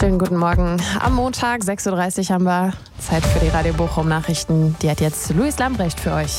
Schönen guten Morgen. Am Montag, 6.30 Uhr haben wir Zeit für die Radio Bochum Nachrichten. Die hat jetzt Luis Lambrecht für euch.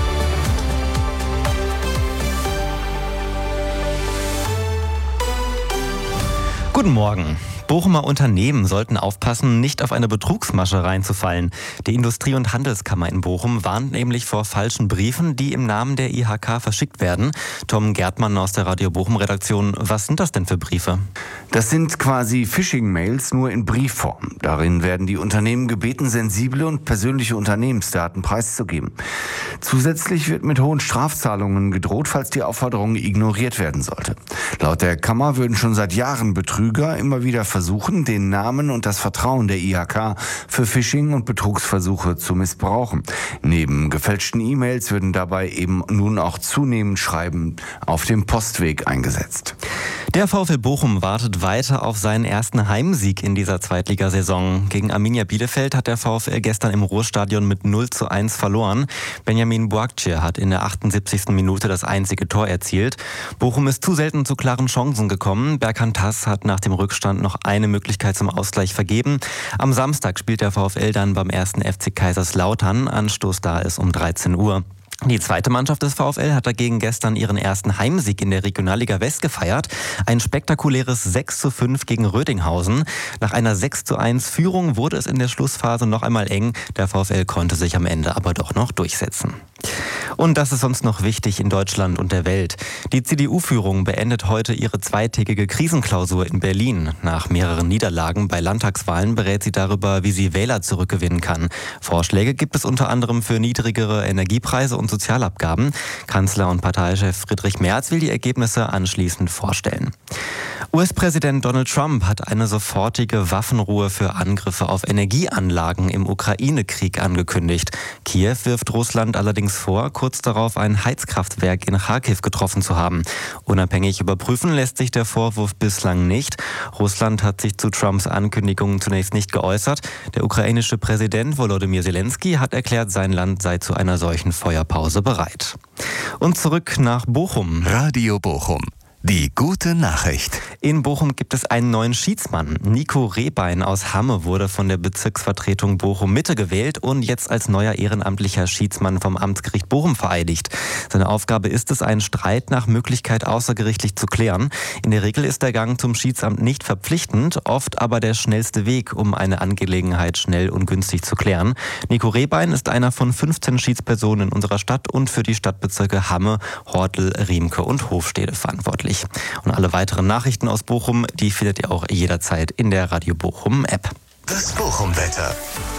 Guten Morgen. Bochumer Unternehmen sollten aufpassen, nicht auf eine Betrugsmasche reinzufallen. Die Industrie- und Handelskammer in Bochum warnt nämlich vor falschen Briefen, die im Namen der IHK verschickt werden. Tom Gärtmann aus der Radio Bochum-Redaktion, was sind das denn für Briefe? Das sind quasi Phishing-Mails, nur in Briefform. Darin werden die Unternehmen gebeten, sensible und persönliche Unternehmensdaten preiszugeben. Zusätzlich wird mit hohen Strafzahlungen gedroht, falls die Aufforderung ignoriert werden sollte. Laut der Kammer würden schon seit Jahren Betrüger immer wieder versuchen, den Namen und das Vertrauen der IHK für Phishing- und Betrugsversuche zu missbrauchen. Neben gefälschten E-Mails würden dabei eben nun auch zunehmend Schreiben auf dem Postweg eingesetzt. Der VfL Bochum wartet weiter auf seinen ersten Heimsieg in dieser Zweitligasaison. Gegen Arminia Bielefeld hat der VfL gestern im Ruhrstadion mit 0:1 verloren. Benjamin Boakcic hat in der 78. Minute das einzige Tor erzielt. Bochum ist zu selten zu klaren Chancen gekommen. Berkan Tass hat nach dem Rückstand noch eine Möglichkeit zum Ausgleich vergeben. Am Samstag spielt der VfL dann beim 1. FC Kaiserslautern. Anstoß da ist um 13 Uhr. Die zweite Mannschaft des VfL hat dagegen gestern ihren ersten Heimsieg in der Regionalliga West gefeiert. Ein spektakuläres 6:5 gegen Rödinghausen. Nach einer 6:1 Führung wurde es in der Schlussphase noch einmal eng. Der VfL konnte sich am Ende aber doch noch durchsetzen. Und das ist sonst noch wichtig in Deutschland und der Welt. Die CDU-Führung beendet heute ihre zweitägige Krisenklausur in Berlin. Nach mehreren Niederlagen bei Landtagswahlen berät sie darüber, wie sie Wähler zurückgewinnen kann. Vorschläge gibt es unter anderem für niedrigere Energiepreise und Sozialabgaben. Kanzler und Parteichef Friedrich Merz will die Ergebnisse anschließend vorstellen. US-Präsident Donald Trump hat eine sofortige Waffenruhe für Angriffe auf Energieanlagen im Ukraine-Krieg angekündigt. Kiew wirft Russland allerdings vor, kurz darauf ein Heizkraftwerk in Charkiw getroffen zu haben. Unabhängig überprüfen lässt sich der Vorwurf bislang nicht. Russland hat sich zu Trumps Ankündigungen zunächst nicht geäußert. Der ukrainische Präsident Volodymyr Zelensky hat erklärt, sein Land sei zu einer solchen Feuerpause bereit. Und zurück nach Bochum. Radio Bochum. Die gute Nachricht. In Bochum gibt es einen neuen Schiedsmann. Nico Rehbein aus Hamme wurde von der Bezirksvertretung Bochum-Mitte gewählt und jetzt als neuer ehrenamtlicher Schiedsmann vom Amtsgericht Bochum vereidigt. Seine Aufgabe ist es, einen Streit nach Möglichkeit außergerichtlich zu klären. In der Regel ist der Gang zum Schiedsamt nicht verpflichtend, oft aber der schnellste Weg, um eine Angelegenheit schnell und günstig zu klären. Nico Rehbein ist einer von 15 Schiedspersonen in unserer Stadt und für die Stadtbezirke Hamme, Hortl, Riemke und Hofstede verantwortlich. Und alle weiteren Nachrichten aus Bochum, die findet ihr auch jederzeit in der Radio Bochum App. Das Bochum-Wetter.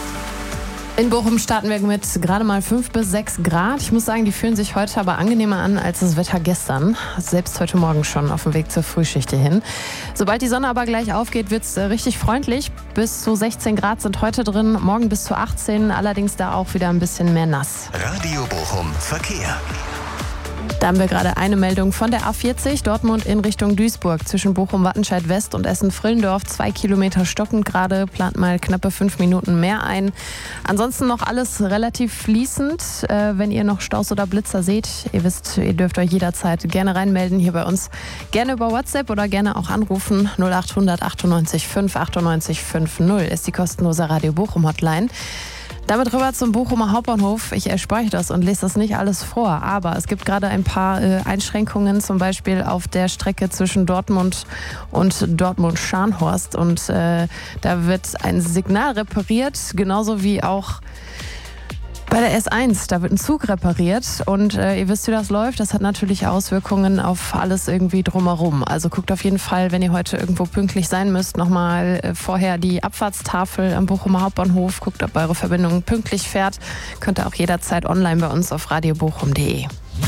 In Bochum starten wir mit gerade mal 5 bis 6 Grad. Ich muss sagen, die fühlen sich heute aber angenehmer an als das Wetter gestern. Selbst heute Morgen schon auf dem Weg zur Frühschicht hierhin. Sobald die Sonne aber gleich aufgeht, wird es richtig freundlich. Bis zu 16 Grad sind heute drin, morgen bis zu 18. Allerdings da auch wieder ein bisschen mehr nass. Radio Bochum Verkehr. Da haben wir gerade eine Meldung von der A40 Dortmund in Richtung Duisburg. Zwischen Bochum-Wattenscheid West und Essen-Frillendorf 2 Kilometer stockend gerade. Plant mal knappe 5 Minuten mehr ein. Ansonsten noch alles relativ fließend. Wenn ihr noch Staus oder Blitzer seht, ihr wisst, ihr dürft euch jederzeit gerne reinmelden hier bei uns. Gerne über WhatsApp oder gerne auch anrufen. 0800 98 5 98 50 ist die kostenlose Radio Bochum Hotline. Damit rüber zum Bochumer Hauptbahnhof. Ich erspare euch das und lese das nicht alles vor, aber es gibt gerade ein paar Einschränkungen, zum Beispiel auf der Strecke zwischen Dortmund und Dortmund-Scharnhorst. Und da wird ein Signal repariert, genauso wie auch bei der S1, da wird ein Zug repariert und ihr wisst, wie das läuft. Das hat natürlich Auswirkungen auf alles irgendwie drumherum. Also guckt auf jeden Fall, wenn ihr heute irgendwo pünktlich sein müsst, nochmal vorher die Abfahrtstafel am Bochumer Hauptbahnhof. Guckt, ob eure Verbindung pünktlich fährt. Könnt ihr auch jederzeit online bei uns auf radiobochum.de.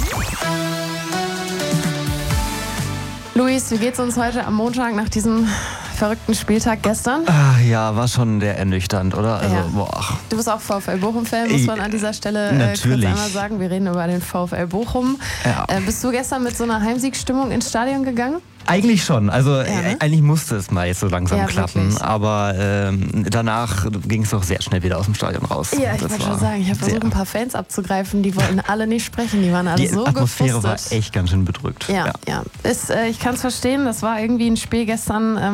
Luis, wie geht's uns heute am Montag nach diesem verrückten Spieltag gestern? Ja, war schon sehr ernüchternd, oder? Also, Ja. boah. Du bist auch VfL Bochum-Fan, muss man an dieser Stelle kurz einmal sagen. Wir reden über den VfL Bochum. Ja. Bist du gestern mit so einer Heimsiegstimmung ins Stadion gegangen? Eigentlich schon. Also ne? eigentlich musste es mal jetzt so langsam klappen. Wirklich. Aber danach ging es auch sehr schnell wieder aus dem Stadion raus. Ja, ich wollte schon sagen, ich habe versucht, ein paar Fans abzugreifen. Die wollten alle nicht sprechen. Die waren alle so gefrustet. Die Atmosphäre war echt ganz schön bedrückt. Ja. Ich kann es verstehen. Das war irgendwie ein Spiel gestern,